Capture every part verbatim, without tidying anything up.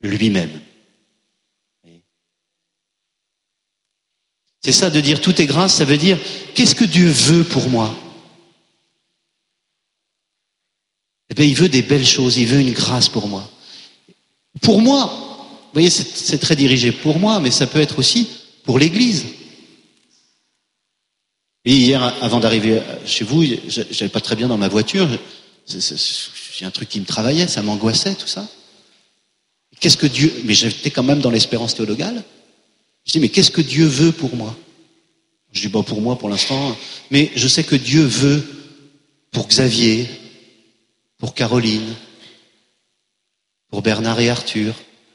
lui-même. C'est ça de dire tout est grâce, ça veut dire qu'est-ce que Dieu veut pour moi? Eh bien, il veut des belles choses, il veut une grâce pour moi. Pour moi, vous voyez, c'est, c'est très dirigé pour moi, mais ça peut être aussi pour l'Église. Et hier, avant d'arriver chez vous, j'allais pas très bien dans ma voiture. J'ai un truc qui me travaillait, ça m'angoissait, tout ça. Qu'est-ce que Dieu... Mais j'étais quand même dans l'espérance théologale. Je dis, mais qu'est-ce que Dieu veut pour moi? Je dis, bon, pour moi, pour l'instant, mais je sais que Dieu veut pour Xavier, pour Caroline, pour Bernard et Arthur.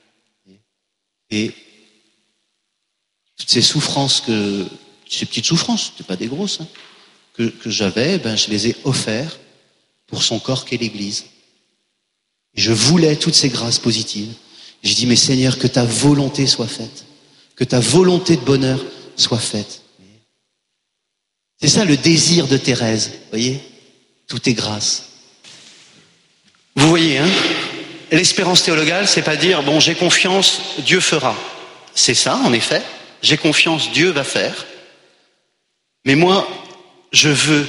Et toutes ces souffrances que, ces petites souffrances, c'était pas des grosses, hein, que, que j'avais, ben, je les ai offertes pour son corps qu'est l'Église. Et je voulais toutes ces grâces positives. J'ai dit, mais Seigneur, que ta volonté soit faite. Que ta volonté de bonheur soit faite. C'est ça le désir de Thérèse, vous voyez? Tout est grâce. Vous voyez, hein? L'espérance théologale, c'est pas dire, bon, j'ai confiance, Dieu fera. C'est ça, en effet. J'ai confiance, Dieu va faire. Mais moi, je veux.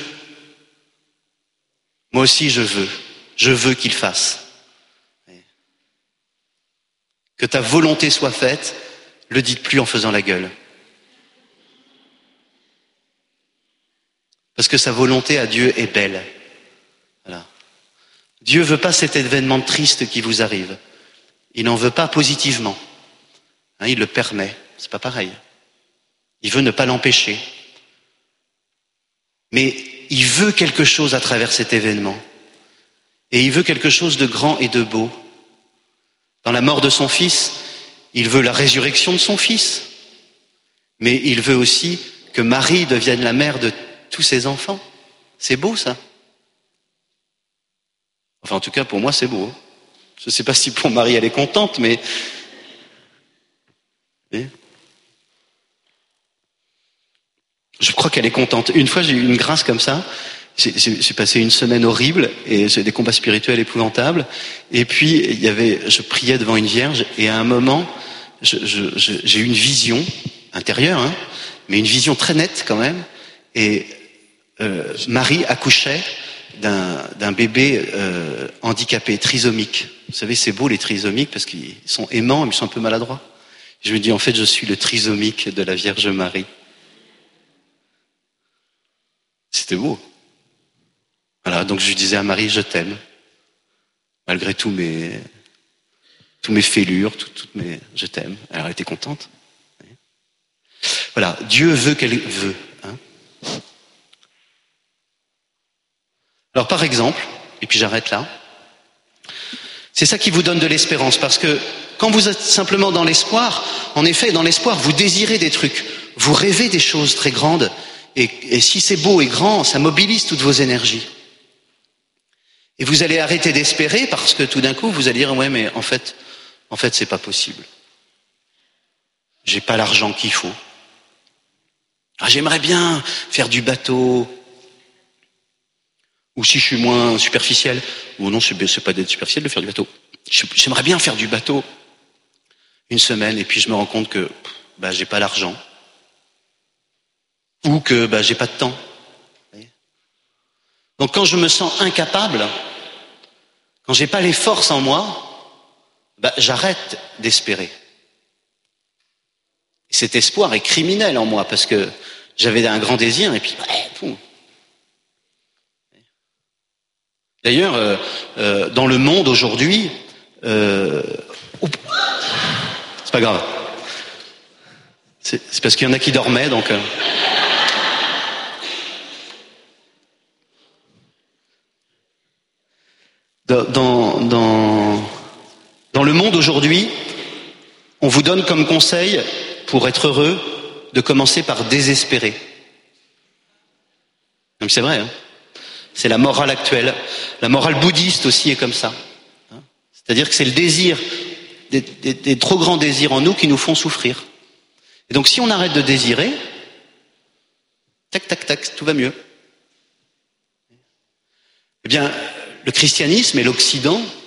Moi aussi, je veux. Je veux qu'il fasse. Que ta volonté soit faite, le dites plus en faisant la gueule. Parce que sa volonté à Dieu est belle. Voilà. Dieu veut pas cet événement triste qui vous arrive. Il n'en veut pas positivement. Hein, il le permet. C'est pas pareil. Il veut ne pas l'empêcher. Mais il veut quelque chose à travers cet événement. Et il veut quelque chose de grand et de beau. Dans la mort de son fils, il veut la résurrection de son fils. Mais il veut aussi que Marie devienne la mère de tous ses enfants. C'est beau, ça. Enfin, en tout cas, pour moi, c'est beau. Je ne sais pas si pour Marie, elle est contente, mais... Je crois qu'elle est contente. Une fois, j'ai eu une grâce comme ça. J'ai, j'ai, j'ai passé une semaine horrible et j'ai des combats spirituels épouvantables. Et puis, il y avait, je priais devant une vierge et à un moment, je, je, je, j'ai eu une vision intérieure, hein, mais une vision très nette quand même. Et euh, Marie accouchait d'un, d'un bébé euh, handicapé, trisomique. Vous savez, c'est beau les trisomiques parce qu'ils sont aimants, mais ils sont un peu maladroits. Je me dis, en fait, je suis le trisomique de la Vierge Marie. C'était beau. Voilà, donc je lui disais à Marie, je t'aime. Malgré tous mes, tous mes fêlures, tout, toutes mes, je t'aime. Alors elle était contente. Voilà, Dieu veut qu'elle veut. Hein. Alors par exemple, et puis j'arrête là, c'est ça qui vous donne de l'espérance, parce que quand vous êtes simplement dans l'espoir, en effet, dans l'espoir, vous désirez des trucs, vous rêvez des choses très grandes, et, et si c'est beau et grand, ça mobilise toutes vos énergies. Et vous allez arrêter d'espérer parce que tout d'un coup, vous allez dire, ouais, mais en fait, en fait, c'est pas possible. J'ai pas l'argent qu'il faut. Ah, j'aimerais bien faire du bateau. Ou si je suis moins superficiel, ou non, c'est, c'est pas d'être superficiel de faire du bateau. J'aimerais bien faire du bateau une semaine, et puis je me rends compte que, bah, j'ai pas l'argent. Ou que, bah, j'ai pas de temps. Donc quand je me sens incapable, quand j'ai pas les forces en moi, bah, j'arrête d'espérer. Et cet espoir est criminel en moi, parce que j'avais un grand désir, et puis, ouais, poum. D'ailleurs, euh, euh, dans le monde aujourd'hui, euh, c'est pas grave. C'est, c'est parce qu'il y en a qui dormaient, donc... Euh... Dans, dans, dans le monde aujourd'hui, on vous donne comme conseil, pour être heureux, de commencer par désespérer. Donc c'est vrai, hein. C'est la morale actuelle. La morale bouddhiste aussi est comme ça. C'est-à-dire que c'est le désir, des, des, des trop grands désirs en nous qui nous font souffrir. Et donc si on arrête de désirer, tac, tac, tac, tout va mieux. Eh bien, le christianisme et l'Occident